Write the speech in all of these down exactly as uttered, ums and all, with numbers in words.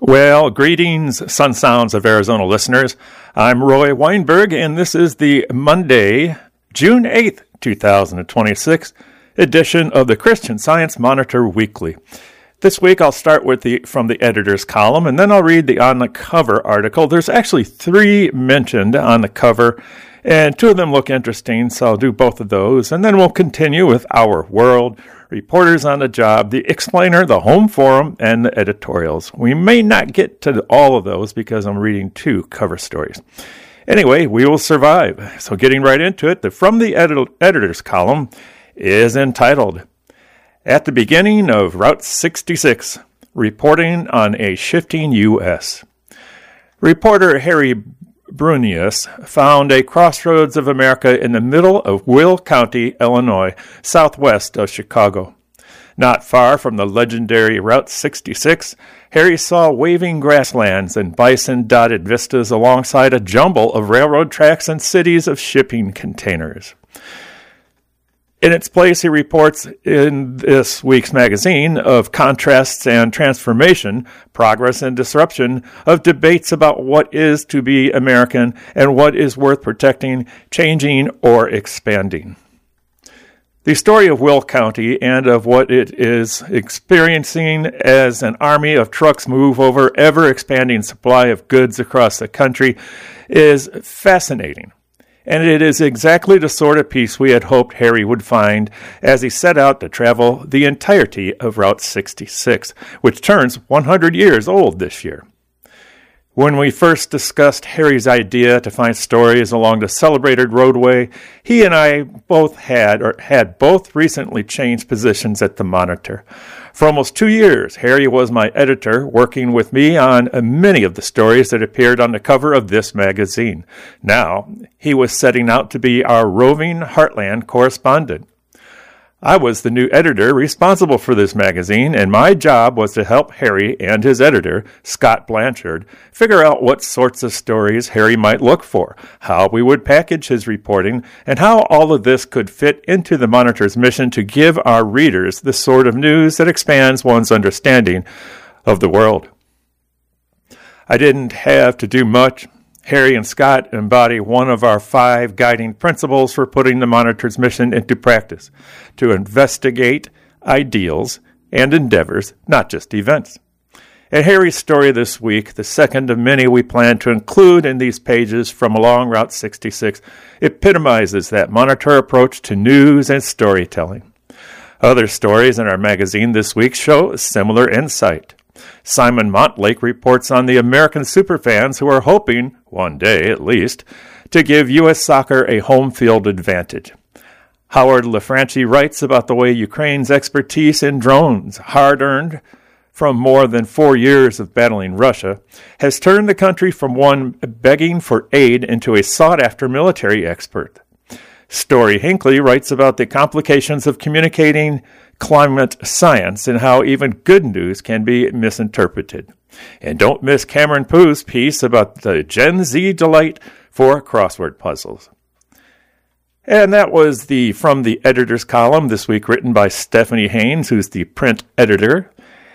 Well, greetings, Sun Sounds of Arizona listeners. I'm Roy Weinberg, and this is the Monday, June eighth, twenty twenty-six edition of the Christian Science Monitor Weekly. This week I'll start with the from the editor's column, and then I'll read the on the cover article. There's actually three mentioned on the cover, and two of them look interesting, so I'll do both of those. And then we'll continue with Our World, Reporters on the Job, The Explainer, the Home Forum, and the editorials. We may not get to all of those because I'm reading two cover stories. Anyway, we will survive. So getting right into it, the From the edit- Editor's column is entitled, At the Beginning of Route sixty-six, Reporting on a Shifting U S Reporter Harry Brunius found a crossroads of America in the middle of Will County, Illinois, southwest of Chicago. Not far from the legendary Route sixty-six, Harry saw waving grasslands and bison-dotted vistas alongside a jumble of railroad tracks and cities of shipping containers. In its place, he reports in this week's magazine of contrasts and transformation, progress and disruption, of debates about what is to be American and what is worth protecting, changing, or expanding. The story of Will County and of what it is experiencing as an army of trucks move over ever-expanding supply of goods across the country is fascinating. And it is exactly the sort of piece we had hoped Harry would find as he set out to travel the entirety of Route sixty-six, which turns one hundred years old this year. When we first discussed Harry's idea to find stories along the celebrated roadway, he and I both had or had both recently changed positions at the Monitor. For almost two years, Harry was my editor, working with me on many of the stories that appeared on the cover of this magazine. Now, he was setting out to be our roving Heartland correspondent. I was the new editor responsible for this magazine, and my job was to help Harry and his editor, Scott Blanchard, figure out what sorts of stories Harry might look for, how we would package his reporting, and how all of this could fit into the Monitor's mission to give our readers the sort of news that expands one's understanding of the world. I didn't have to do much. Harry and Scott embody one of our five guiding principles for putting the Monitor's mission into practice, to investigate ideals and endeavors, not just events. And Harry's story this week, the second of many we plan to include in these pages from along Route sixty-six, epitomizes that Monitor approach to news and storytelling. Other stories in our magazine this week show a similar insight. Simon Montlake reports on the American superfans who are hoping, one day at least, to give U S soccer a home field advantage. Howard LaFranchi writes about the way Ukraine's expertise in drones, hard-earned from more than four years of battling Russia, has turned the country from one begging for aid into a sought-after military expert. Story Hinckley writes about the complications of communicating climate science and how even good news can be misinterpreted. And don't miss Cameron Pooh's piece about the Gen Z delight for crossword puzzles. And that was the From the Editor's column this week, written by Stephanie Haynes, who's the print editor.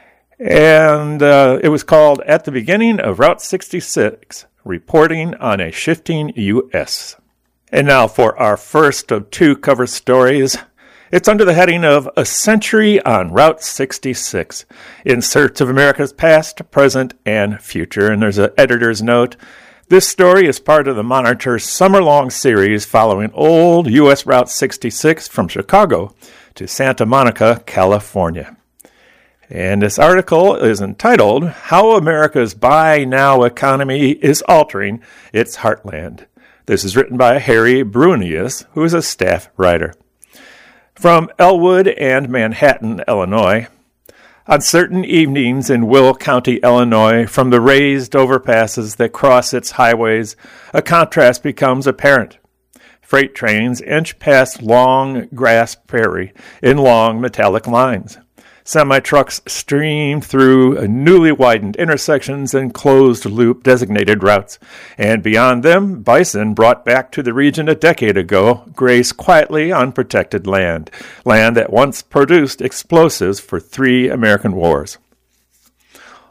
And uh, it was called At the Beginning of Route sixty-six, Reporting on a Shifting U S And now for our first of two cover stories. It's under the heading of A Century on Route sixty-six, in search of America's past, present, and future. And there's an editor's note. This story is part of the Monitor's summer-long series following old U S Route sixty-six from Chicago to Santa Monica, California. And this article is entitled, How America's Buy Now Economy is Altering Its Heartland. This is written by Harry Brunius, who is a staff writer. From Elwood and Manhattan, Illinois, on certain evenings in Will County, Illinois, from the raised overpasses that cross its highways, a contrast becomes apparent. Freight trains inch past long grass prairie in long metallic lines. Semi-trucks stream through newly widened intersections and closed-loop designated routes. And beyond them, bison brought back to the region a decade ago graze quietly on protected land, land that once produced explosives for three American wars.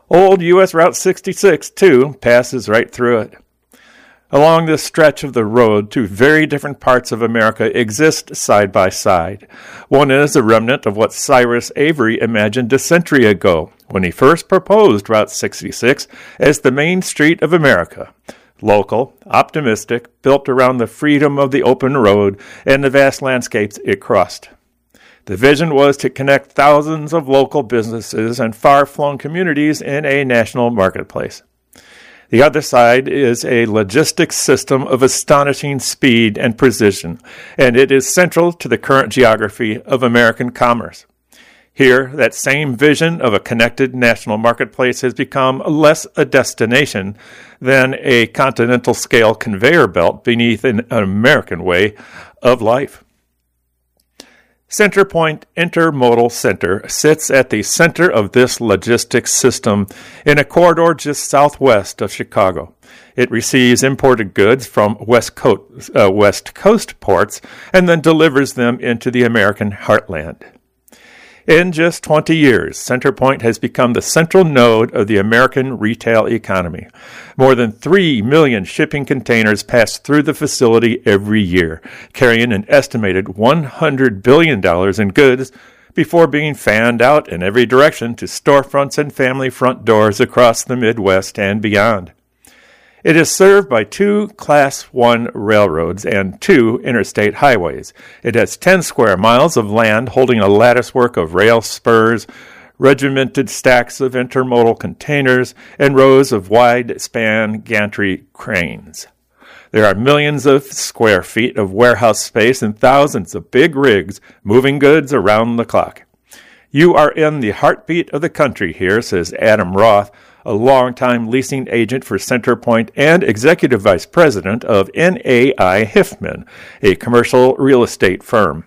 Old U S Route sixty-six, too, passes right through it. Along this stretch of the road, two very different parts of America exist side by side. One is a remnant of what Cyrus Avery imagined a century ago, when he first proposed Route sixty-six as the main street of America. Local, optimistic, built around the freedom of the open road and the vast landscapes it crossed. The vision was to connect thousands of local businesses and far-flung communities in a national marketplace. The other side is a logistics system of astonishing speed and precision, and it is central to the current geography of American commerce. Here, that same vision of a connected national marketplace has become less a destination than a continental-scale conveyor belt beneath an American way of life. CenterPoint Intermodal Center sits at the center of this logistics system in a corridor just southwest of Chicago. It receives imported goods from West Coast, uh, West Coast ports and then delivers them into the American heartland. In just twenty years, CenterPoint has become the central node of the American retail economy. More than three million shipping containers pass through the facility every year, carrying an estimated one hundred billion dollars in goods before being fanned out in every direction to storefronts and family front doors across the Midwest and beyond. It is served by two Class one railroads and two interstate highways. It has ten square miles of land holding a latticework of rail spurs, regimented stacks of intermodal containers, and rows of wide-span gantry cranes. There are millions of square feet of warehouse space and thousands of big rigs moving goods around the clock. You are in the heartbeat of the country here, says Adam Roth, a longtime leasing agent for CenterPoint and executive vice president of N A I Hiffman, a commercial real estate firm.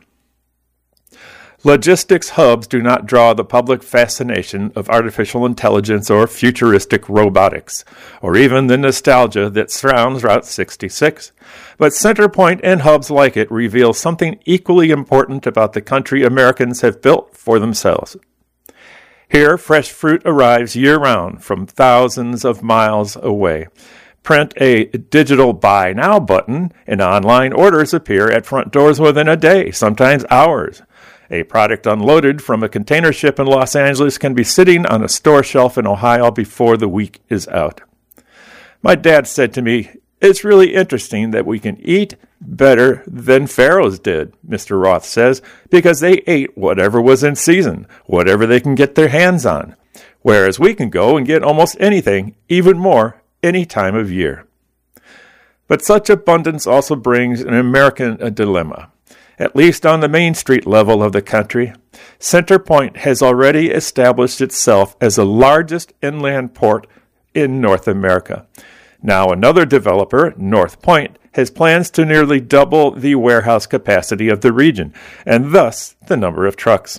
Logistics hubs do not draw the public fascination of artificial intelligence or futuristic robotics, or even the nostalgia that surrounds Route sixty-six. But CenterPoint and hubs like it reveal something equally important about the country Americans have built for themselves. Here, fresh fruit arrives year-round from thousands of miles away. Print a digital Buy Now button, and online orders appear at front doors within a day, sometimes hours. A product unloaded from a container ship in Los Angeles can be sitting on a store shelf in Ohio before the week is out. My dad said to me, "It's really interesting that we can eat better than pharaohs did," Mister Roth says, because they ate whatever was in season, whatever they can get their hands on, whereas we can go and get almost anything, even more, any time of year. But such abundance also brings an American dilemma. At least on the Main Street level of the country, CenterPoint has already established itself as the largest inland port in North America. Now another developer, North Point, has plans to nearly double the warehouse capacity of the region, and thus the number of trucks.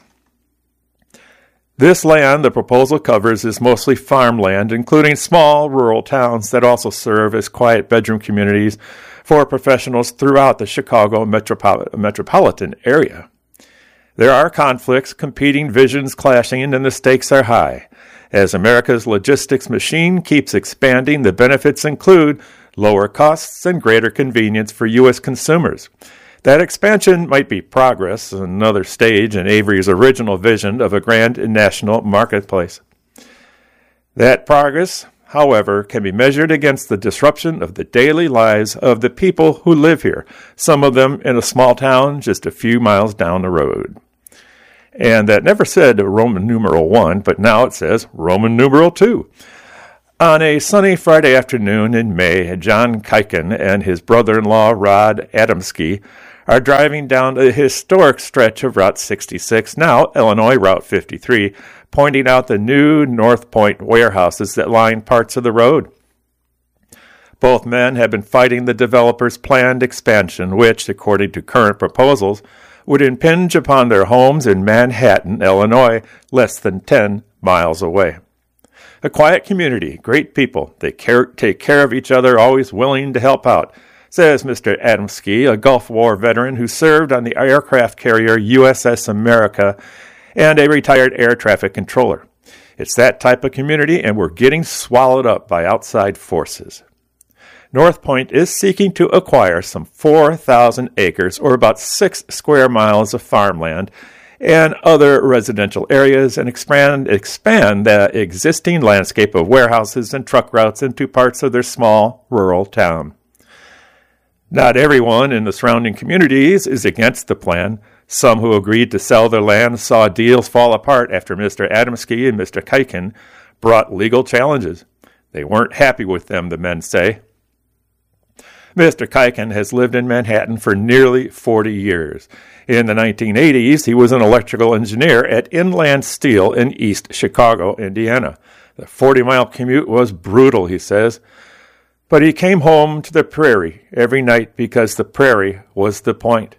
This land the proposal covers is mostly farmland, including small rural towns that also serve as quiet bedroom communities for professionals throughout the Chicago metropol- metropolitan area. There are conflicts, competing visions clashing, and the stakes are high. As America's logistics machine keeps expanding, the benefits include lower costs and greater convenience for U S consumers. That expansion might be progress, another stage in Avery's original vision of a grand national marketplace. That progress, however, can be measured against the disruption of the daily lives of the people who live here, some of them in a small town just a few miles down the road. And that never said Roman numeral one, but now it says Roman numeral two. On a sunny Friday afternoon in May, John Kiken and his brother-in-law Rod Adamski are driving down the historic stretch of Route sixty-six, now Illinois Route fifty-three, pointing out the new North Point warehouses that line parts of the road. Both men have been fighting the developer's planned expansion, which, according to current proposals, would impinge upon their homes in Manhattan, Illinois, less than ten miles away. A quiet community, great people. They care, take care of each other, always willing to help out, says Mister Adamski, a Gulf War veteran who served on the aircraft carrier U S S America and a retired air traffic controller. It's that type of community, and we're getting swallowed up by outside forces. North Point is seeking to acquire some four thousand acres, or about six square miles of farmland, and other residential areas, and expand, expand the existing landscape of warehouses and truck routes into parts of their small rural town. Not everyone in the surrounding communities is against the plan. Some who agreed to sell their land saw deals fall apart after Mister Adamski and Mister Kuiken brought legal challenges. They weren't happy with them, the men say. Mister Kuiken has lived in Manhattan for nearly forty years. In the nineteen eighties, he was an electrical engineer at Inland Steel in East Chicago, Indiana. The forty-mile commute was brutal, he says. But he came home to the prairie every night because the prairie was the point.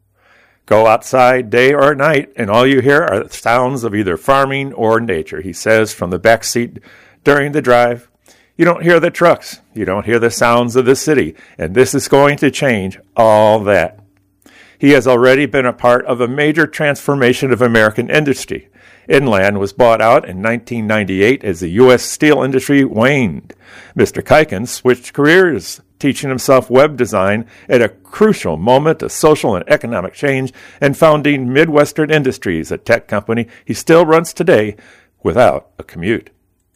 Go outside day or night, and all you hear are the sounds of either farming or nature, he says from the back seat during the drive. You don't hear the trucks. You don't hear the sounds of the city, and this is going to change all that. He has already been a part of a major transformation of American industry. Inland was bought out in nineteen ninety-eight as the U S steel industry waned. Mister Kuiken switched careers, teaching himself web design at a crucial moment of social and economic change, and founding Midwestern Industries, a tech company he still runs today without a commute.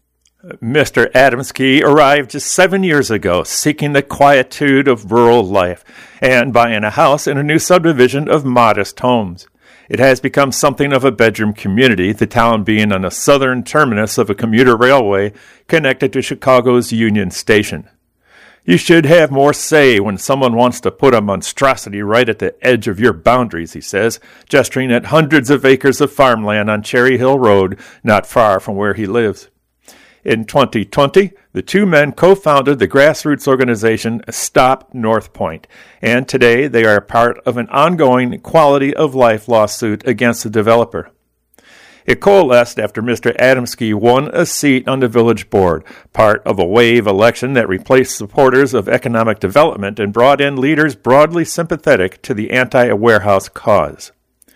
Mister Adamski arrived just seven years ago, seeking the quietude of rural life and buying a house in a new subdivision of modest homes. It has become something of a bedroom community, the town being on the southern terminus of a commuter railway connected to Chicago's Union Station. You should have more say when someone wants to put a monstrosity right at the edge of your boundaries, he says, gesturing at hundreds of acres of farmland on Cherry Hill Road, not far from where he lives. In twenty twenty, the two men co-founded the grassroots organization Stop North Point, and today they are part of an ongoing quality of life lawsuit against the developer. It coalesced after Mister Adamski won a seat on the village board, part of a wave election that replaced supporters of economic development and brought in leaders broadly sympathetic to the anti-warehouse cause.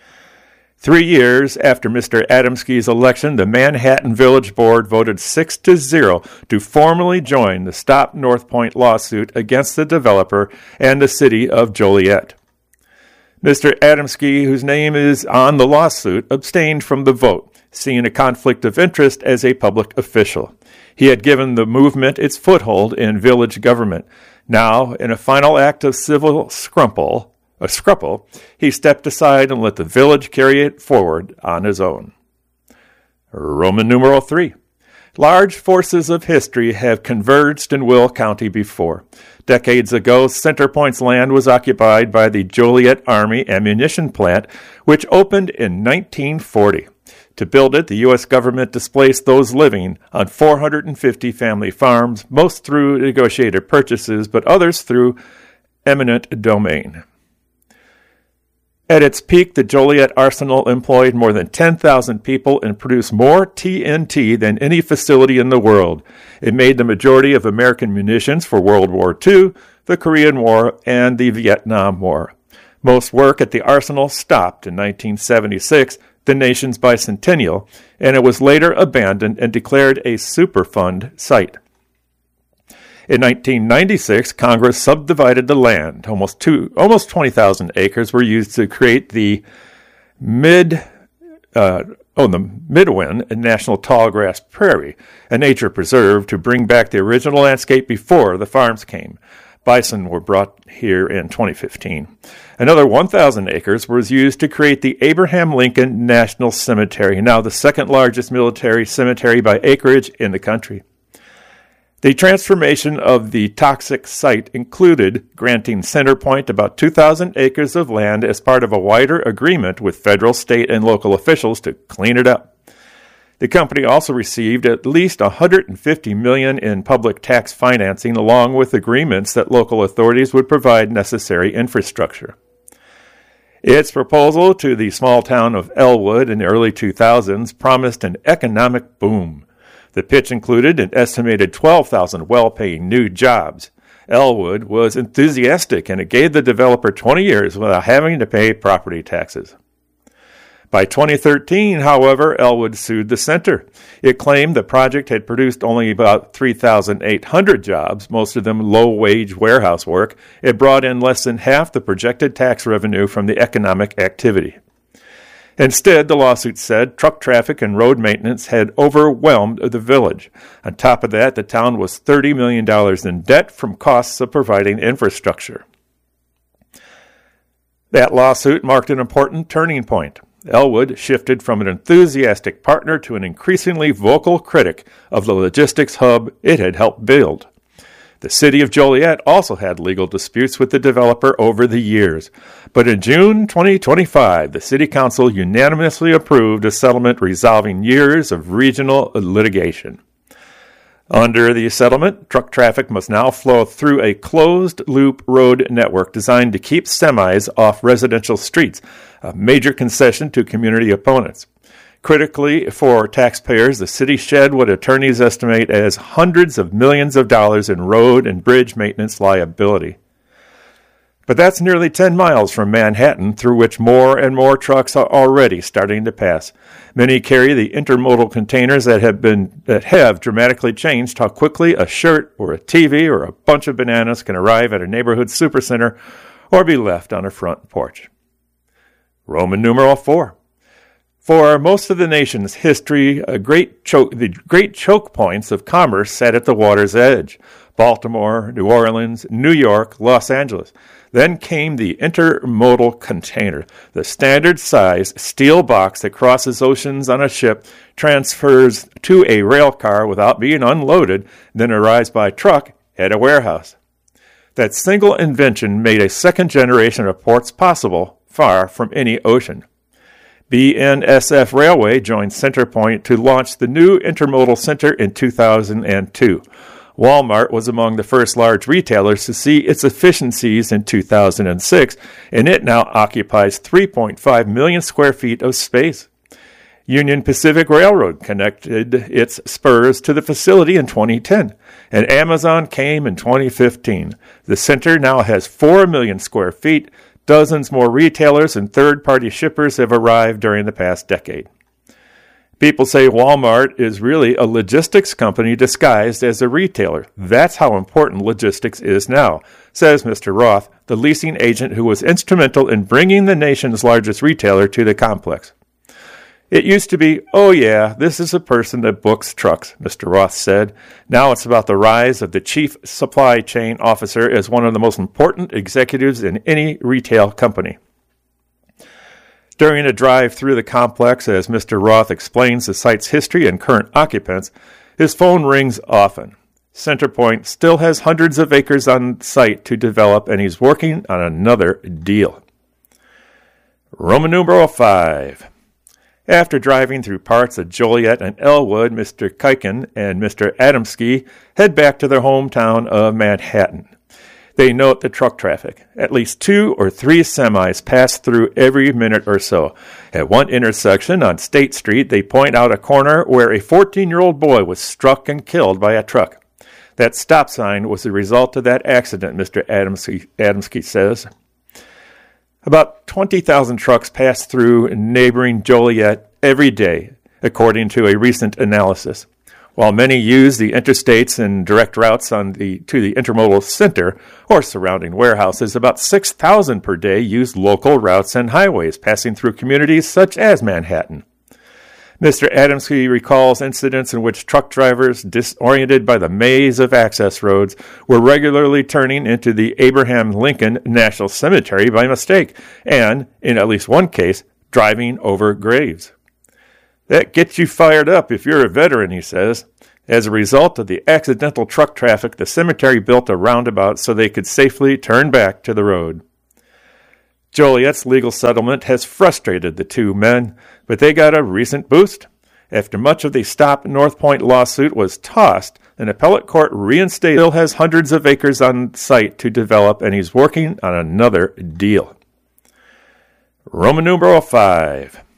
Three years after Mister Adamski's election, the Manhattan Village Board voted six to zero to formally join the Stop North Point lawsuit against the developer and the city of Joliet. Mister Adamski, whose name is on the lawsuit, abstained from the vote, seeing a conflict of interest as a public official. He had given the movement its foothold in village government. Now, in a final act of civil scrumple, a scruple, he stepped aside and let the village carry it forward on his own. Roman numeral three. Large forces of history have converged in Will County before. Decades ago, Center Point's land was occupied by the Joliet Army ammunition plant, which opened in nineteen forty. To build it, the U S government displaced those living on four hundred fifty family farms, most through negotiated purchases, but others through eminent domain. At its peak, the Joliet Arsenal employed more than ten thousand people and produced more T N T than any facility in the world. It made the majority of American munitions for World War Two, the Korean War, and the Vietnam War. Most work at the arsenal stopped in nineteen seventy-six, the nation's bicentennial, and it was later abandoned and declared a Superfund site. In nineteen ninety-six, Congress subdivided the land. Almost two, almost twenty thousand acres were used to create the mid, uh, oh, the Midwin National Tallgrass Prairie, a nature preserve to bring back the original landscape before the farms came. Bison were brought here in twenty fifteen. Another one thousand acres was used to create the Abraham Lincoln National Cemetery, now the second largest military cemetery by acreage in the country. The transformation of the toxic site included granting Center Point about two thousand acres of land as part of a wider agreement with federal, state, and local officials to clean it up. The company also received at least one hundred fifty million dollars in public tax financing, along with agreements that local authorities would provide necessary infrastructure. Its proposal to the small town of Elwood in the early two thousands promised an economic boom. The pitch included an estimated twelve thousand well-paying new jobs. Elwood was enthusiastic, and it gave the developer twenty years without having to pay property taxes. By twenty thirteen, however, Elwood sued the center. It claimed the project had produced only about three thousand eight hundred jobs, most of them low-wage warehouse work. It brought in less than half the projected tax revenue from the economic activity. Instead, the lawsuit said truck traffic and road maintenance had overwhelmed the village. On top of that, the town was thirty million dollars in debt from costs of providing infrastructure. That lawsuit marked an important turning point. Elwood shifted from an enthusiastic partner to an increasingly vocal critic of the logistics hub it had helped build. The city of Joliet also had legal disputes with the developer over the years. But in June twenty twenty-five, the city council unanimously approved a settlement resolving years of regional litigation. Under the settlement, truck traffic must now flow through a closed-loop road network designed to keep semis off residential streets, a major concession to community opponents. Critically, for taxpayers, the city shed what attorneys estimate as hundreds of millions of dollars in road and bridge maintenance liability. But that's nearly ten miles from Manhattan, through which more and more trucks are already starting to pass. Many carry the intermodal containers that have been that have dramatically changed how quickly a shirt or a T V or a bunch of bananas can arrive at a neighborhood supercenter or be left on a front porch. Roman numeral four. For most of the nation's history, a great choke, the great choke points of commerce sat at the water's edge. Baltimore, New Orleans, New York, Los Angeles. Then came the intermodal container, the standard-size steel box that crosses oceans on a ship, transfers to a rail car without being unloaded, then arrives by truck at a warehouse. That single invention made a second generation of ports possible, far from any ocean. B N S F Railway joined Centerpoint to launch the new Intermodal Center in two thousand two. Walmart was among the first large retailers to see its efficiencies in two thousand six, and it now occupies three point five million square feet of space. Union Pacific Railroad connected its spurs to the facility in twenty ten, and Amazon came in twenty fifteen. The center now has four million square feet. Dozens more retailers and third-party shippers have arrived during the past decade. People say Walmart is really a logistics company disguised as a retailer. That's how important logistics is now, says Mister Roth, the leasing agent who was instrumental in bringing the nation's largest retailer to the complex. It used to be, oh yeah, this is a person that books trucks, Mister Roth said. Now it's about the rise of the chief supply chain officer as one of the most important executives in any retail company. During a drive through the complex, as Mister Roth explains the site's history and current occupants, his phone rings often. Centerpoint still has hundreds of acres on site to develop, and he's working on another deal. Roman numeral five. After driving through parts of Joliet and Elwood, Mister Kuiken and Mister Adamski head back to their hometown of Manhattan. They note the truck traffic. At least two or three semis pass through every minute or so. At one intersection on State Street, they point out a corner where a fourteen-year-old boy was struck and killed by a truck. That stop sign was the result of that accident, Mister Adamski, Adamski says. About twenty thousand trucks pass through neighboring Joliet every day, according to a recent analysis. While many use the interstates and direct routes on the to the intermodal center or surrounding warehouses, about six thousand per day use local routes and highways passing through communities such as Manhattan. Mister Adamski recalls incidents in which truck drivers, disoriented by the maze of access roads, were regularly turning into the Abraham Lincoln National Cemetery by mistake, and, in at least one case, driving over graves. That gets you fired up if you're a veteran, he says. As a result of the accidental truck traffic, the cemetery built a roundabout so they could safely turn back to the road. Joliet's legal settlement has frustrated the two men, but they got a recent boost. After much of the Stop North Point lawsuit was tossed, an appellate court reinstated. Still has hundreds of acres on site to develop, and he's working on another deal. Roman numeral five.